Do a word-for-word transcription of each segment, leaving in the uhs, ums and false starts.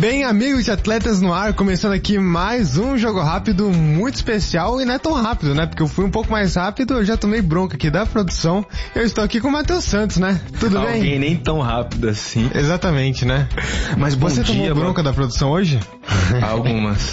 Bem, amigos de Atletas no Ar, começando aqui mais um Jogo Rápido muito especial, e não é tão rápido, né? Porque eu fui um pouco mais rápido, eu já tomei bronca aqui da produção. Eu estou aqui com o Matheus Santos, né? Tudo Alguém bem? Alguém nem tão rápido assim. Exatamente, né? Mas bom Você dia, tomou bronca mano. da produção hoje? Algumas.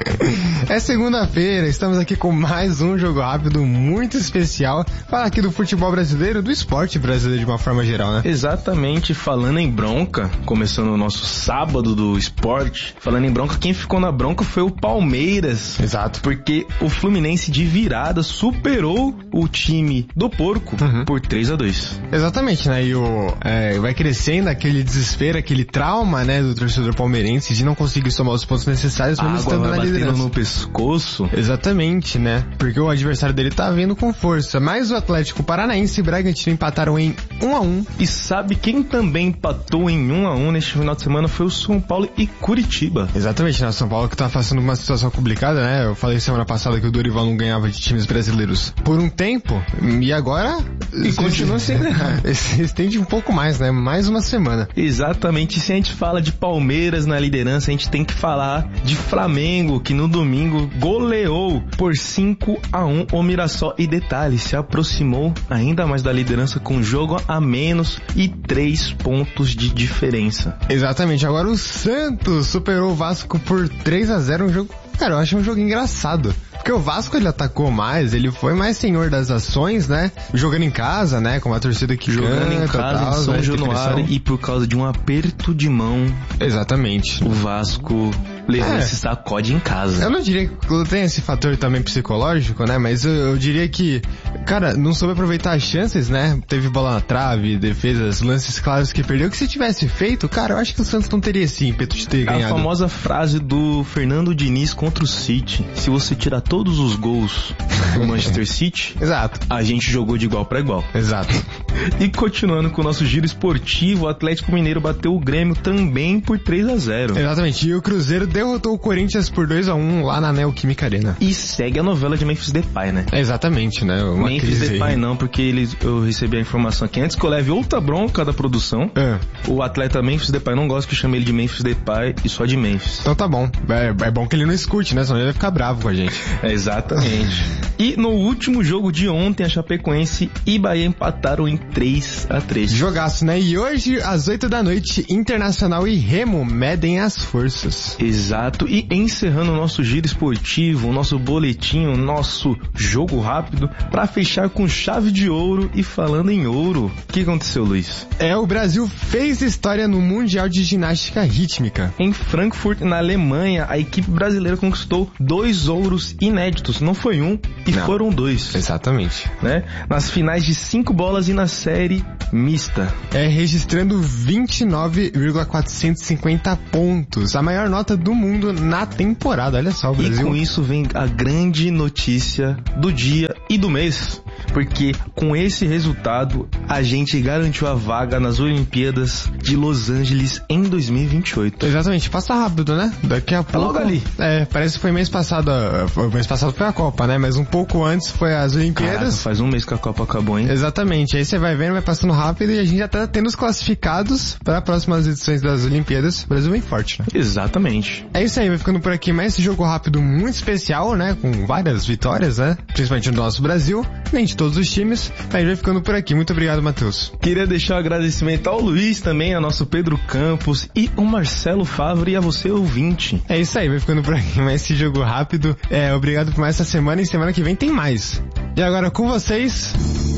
É segunda-feira, estamos aqui com mais um Jogo Rápido muito especial. Falar aqui do futebol brasileiro, do esporte brasileiro de uma forma geral, né? Exatamente, falando em bronca, começando o nosso sábado do esporte, falando em bronca, quem ficou na bronca foi o Palmeiras. Exato. Porque o Fluminense de virada superou o time do Porco uhum. por três a dois. Exatamente, né? E o, é, vai crescendo aquele desespero, aquele trauma, né, do torcedor palmeirense de não conseguir somar os pontos necessários mesmo estando na liderança. No pescoço. Exatamente, né? Porque o adversário dele tá vindo com força. Mas o Atlético Paranaense e Bragantino empataram em um a um. E sabe quem também empatou em um a um neste final de semana foi o São Paulo e Curitiba. Exatamente, né? São Paulo que tá passando uma situação complicada, né? Eu falei semana passada que o Dorival não ganhava de times brasileiros por um tempo, e agora... E continua sem ganhar. Estende um pouco mais, né? Mais uma semana. Exatamente. Se a gente fala de Palmeiras na liderança, a gente tem que falar de Flamengo, que no domingo goleou por cinco a um o Mirassol. E detalhe, se aproximou ainda mais da liderança com jogo a menos e três pontos de diferença. Exatamente. Agora o Santos superou o Vasco por três a zero, um jogo... Cara, eu acho um jogo engraçado. Porque o Vasco, ele atacou mais, ele foi mais senhor das ações, né? Jogando em casa, né? Com uma torcida que Jogando canta, em casa, tal, em São né? Januário, e por causa de um aperto de mão... Exatamente. O Vasco levou é. esse sacode em casa. Eu não diria que tem esse fator também psicológico, né? Mas eu, eu diria que, cara, não soube aproveitar as chances, né? Teve bola na trave, defesas, lances claros que perdeu. Que se tivesse feito, cara, eu acho que o Santos não teria esse ímpeto de ter a ganhado. A famosa frase do Fernando Diniz contra o City: se você tirar todos os gols do Manchester City, exato, a gente jogou de igual para igual. Exato. E continuando com o nosso giro esportivo, o Atlético Mineiro bateu o Grêmio também por três a zero. Exatamente. E o Cruzeiro derrotou o Corinthians por dois a um lá na Neoquímica Arena. E segue a novela de Memphis Depay, né? Exatamente, né? Uma Memphis Depay aí. não, porque eles, eu recebi a informação aqui antes que eu leve outra bronca da produção. É. O atleta Memphis Depay não gosta que chame ele de Memphis Depay e só de Memphis. Então tá bom. É, é bom que ele não escute, né? Senão ele vai ficar bravo com a gente. É, exatamente. E no último jogo de ontem, a Chapecoense e Bahia empataram em três a três. Jogaço, né? E hoje, às oito da noite, Internacional e Remo medem as forças. Exato. E encerrando o nosso giro esportivo, o nosso boletim, o nosso jogo rápido, pra fechar com chave de ouro. E falando em ouro, o que aconteceu, Luiz? É, o Brasil fez história no Mundial de Ginástica Rítmica. Em Frankfurt, na Alemanha, a equipe brasileira conquistou dois ouros inéditos. Não foi um, e Não. foram dois. Exatamente. Né? Nas finais de cinco bolas e na série mista. É, registrando vinte e nove vírgula quatrocentos e cinquenta pontos. A maior nota do mundo na temporada. Olha só, o Brasil. E com isso vem a grande notícia do dia e do mês. Porque com esse resultado, a gente garantiu a vaga nas Olimpíadas de Los Angeles em dois mil e vinte e oito. Exatamente. Passa rápido, né? Daqui a tá pouco... logo ali. É, parece que foi mês passado. O mês passado foi a Copa, né? Mas um pouco antes foi as Olimpíadas. Caraca, faz um mês que a Copa acabou, hein? Exatamente. Aí você vai vendo, vai passando rápido e a gente já tá tendo os classificados para próximas edições das Olimpíadas. O Brasil vem forte, né? Exatamente. É isso aí, vai ficando por aqui mais esse jogo rápido muito especial, né? Com várias vitórias, né? Principalmente no nosso Brasil, nem de todos os times. Aí vai ficando por aqui. Muito obrigado, Matheus. Queria deixar um agradecimento ao Luiz também, ao nosso Pedro Campos e ao Marcelo Favre e a você, ouvinte. É isso aí, vai ficando por aqui mais esse jogo rápido. É, obrigado por mais essa semana e semana que vem tem mais. E agora com vocês...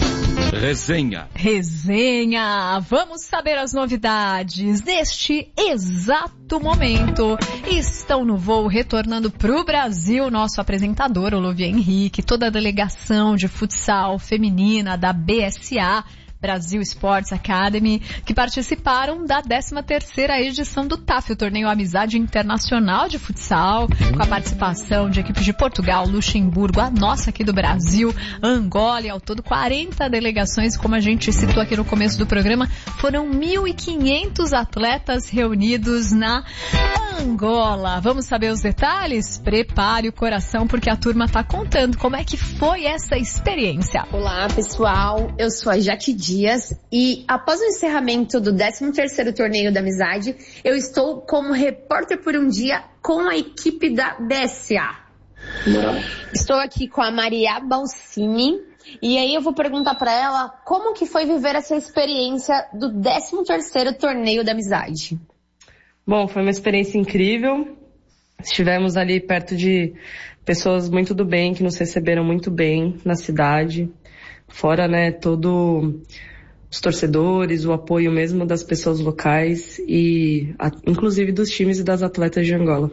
Resenha. Resenha. Vamos saber as novidades neste exato momento. Estão no voo retornando pro Brasil nosso apresentador Olivier Henrique, toda a delegação de futsal feminina da B S A, Brasil Sports Academy, que participaram da décima terceira edição do T A F, o Torneio Amizade Internacional de Futsal, com a participação de equipes de Portugal, Luxemburgo, a nossa aqui do Brasil, Angola, e ao todo quarenta delegações, como a gente citou aqui no começo do programa, foram mil e quinhentos atletas reunidos na Angola. Vamos saber os detalhes? Prepare o coração porque a turma tá contando como é que foi essa experiência. Olá, pessoal. Eu sou a Jaque Dias e após o encerramento do décimo terceiro Torneio da Amizade, eu estou como repórter por um dia com a equipe da B S A. Estou aqui com a Maria Balsini e aí eu vou perguntar para ela como que foi viver essa experiência do décimo terceiro Torneio da Amizade. Bom, foi uma experiência incrível. Estivemos ali perto de pessoas muito do bem, que nos receberam muito bem na cidade. Fora, né, todo os torcedores, o apoio mesmo das pessoas locais e a, inclusive dos times e das atletas de Angola.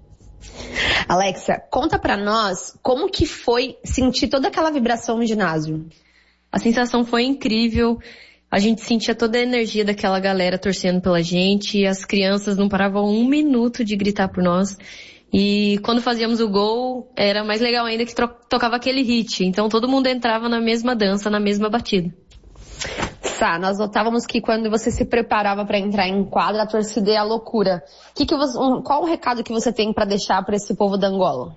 Alexa, conta pra nós como que foi sentir toda aquela vibração no ginásio. A sensação foi incrível. A gente sentia toda a energia daquela galera torcendo pela gente e as crianças não paravam um minuto de gritar por nós. E quando fazíamos o gol, era mais legal ainda que tocava aquele hit. Então todo mundo entrava na mesma dança, na mesma batida. Sá, nós notávamos que quando você se preparava para entrar em quadra, a torcida é a loucura. Que que você, um, qual o recado que você tem para deixar para esse povo da Angola?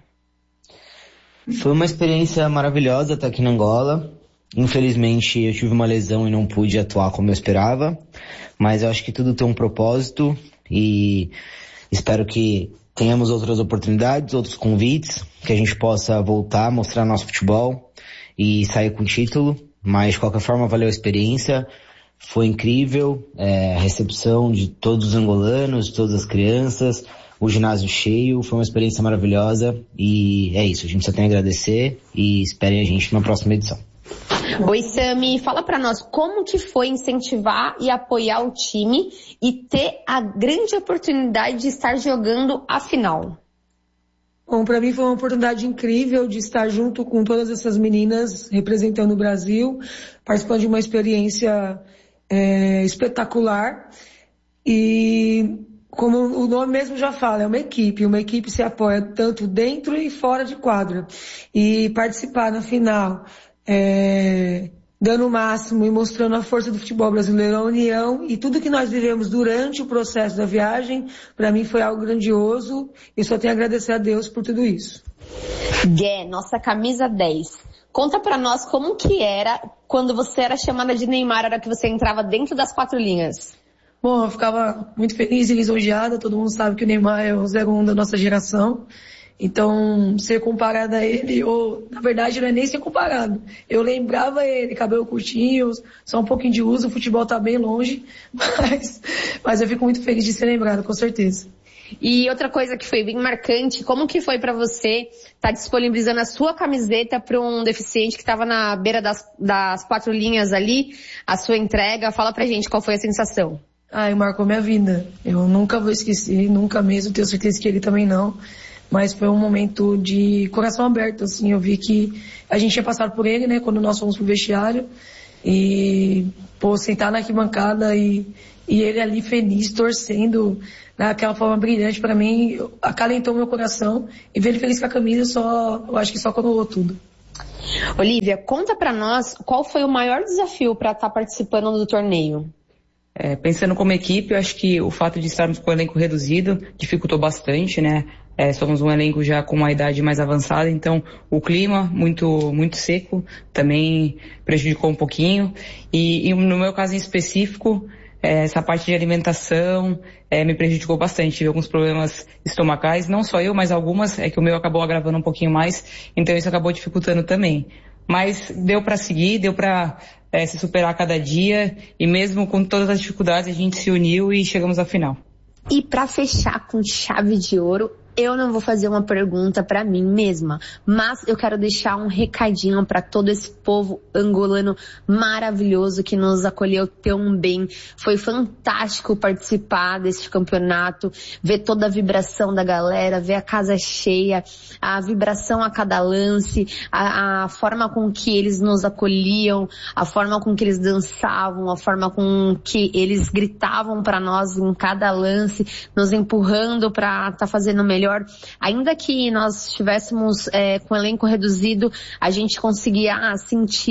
Foi uma experiência maravilhosa estar aqui na Angola. Infelizmente eu tive uma lesão e não pude atuar como eu esperava, mas eu acho que tudo tem um propósito e espero que tenhamos outras oportunidades, outros convites, que a gente possa voltar, mostrar nosso futebol e sair com título, mas de qualquer forma valeu a experiência, foi incrível, é, a recepção de todos os angolanos, de todas as crianças, o ginásio cheio, foi uma experiência maravilhosa e é isso, a gente só tem a agradecer e esperem a gente na próxima edição. Oi, Sami, fala pra nós como que foi incentivar e apoiar o time e ter a grande oportunidade de estar jogando a final. Bom, pra mim foi uma oportunidade incrível de estar junto com todas essas meninas representando o Brasil, participando de uma experiência é, espetacular e como o nome mesmo já fala, é uma equipe, uma equipe se apoia tanto dentro e fora de quadra e participar na final É, dando o máximo e mostrando a força do futebol brasileiro, a união e tudo que nós vivemos durante o processo da viagem, para mim foi algo grandioso e só tenho a agradecer a Deus por tudo isso. Gué, nossa camisa dez. Conta pra nós como que era quando você era chamada de Neymar, era que você entrava dentro das quatro linhas. Bom, eu ficava muito feliz e lisonjeada, todo mundo sabe que o Neymar é o zero um da nossa geração. Então, ser comparado a ele, ou, na verdade, não é nem ser comparado. Eu lembrava ele, cabelo curtinho, só um pouquinho de uso, o futebol tá bem longe, mas, mas eu fico muito feliz de ser lembrado, com certeza. E outra coisa que foi bem marcante, como que foi pra você estar tá disponibilizando a sua camiseta para um deficiente que estava na beira das, das quatro linhas ali, a sua entrega? Fala pra gente qual foi a sensação. Ai, marcou minha vida. Eu nunca vou esquecer, nunca mesmo, tenho certeza que ele também não. Mas foi um momento de coração aberto, assim, eu vi que a gente tinha passado por ele, né, quando nós fomos pro vestiário, e, pô, sentar na arquibancada e, e ele ali feliz, torcendo, daquela forma brilhante pra mim, acalentou meu coração, e ver ele feliz com a camisa, só, eu acho que só coroou tudo. Olivia, conta pra nós qual foi o maior desafio pra estar participando do torneio? É, pensando como equipe, eu acho que o fato de estarmos com o elenco reduzido dificultou bastante, né? É, somos um elenco já com uma idade mais avançada, então o clima muito muito seco também prejudicou um pouquinho. E, e no meu caso em específico, é, essa parte de alimentação é, me prejudicou bastante. Tive alguns problemas estomacais, não só eu, mas algumas, é que o meu acabou agravando um pouquinho mais, então isso acabou dificultando também. Mas deu para seguir, deu para é, se superar a cada dia e mesmo com todas as dificuldades a gente se uniu e chegamos à final. E para fechar com chave de ouro, eu não vou fazer uma pergunta para mim mesma, mas eu quero deixar um recadinho para todo esse povo angolano maravilhoso que nos acolheu tão bem. Foi fantástico participar desse campeonato, ver toda a vibração da galera, ver a casa cheia, a vibração a cada lance, a, a forma com que eles nos acolhiam, a forma com que eles dançavam, a forma com que eles gritavam para nós em cada lance, nos empurrando para estar tá fazendo melhor. Ainda que nós estivéssemos é, com o elenco reduzido, a gente conseguia ah, sentir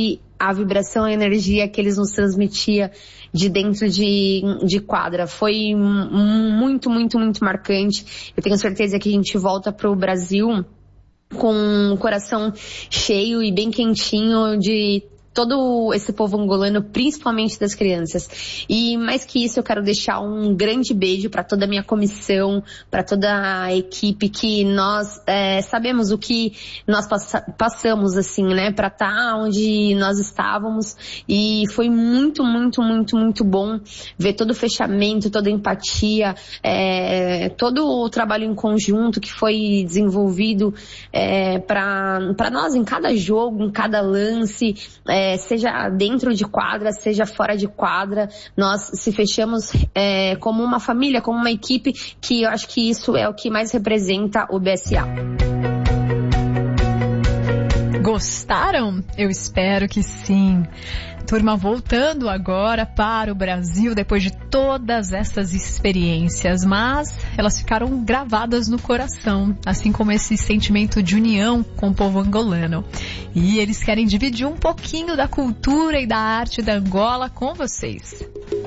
a vibração, a energia que eles nos transmitiam de dentro de, de quadra. Foi muito, muito, muito marcante. Eu tenho certeza que a gente volta pro Brasil com o coração cheio e bem quentinho de todo esse povo angolano, principalmente das crianças. E mais que isso, eu quero deixar um grande beijo para toda a minha comissão, para toda a equipe, que nós é, sabemos o que nós passa passamos, assim, né, para estar tá onde nós estávamos. E foi muito, muito, muito, muito bom ver todo o fechamento, toda a empatia, é, todo o trabalho em conjunto que foi desenvolvido é, para nós em cada jogo, em cada lance, é, seja dentro de quadra, seja fora de quadra. Nós se fechamos é, como uma família, como uma equipe, que eu acho que isso é o que mais representa o B S A. Gostaram? Eu espero que sim. Turma, voltando agora para o Brasil depois de todas essas experiências, mas elas ficaram gravadas no coração, assim como esse sentimento de união com o povo angolano. E eles querem dividir um pouquinho da cultura e da arte da Angola com vocês.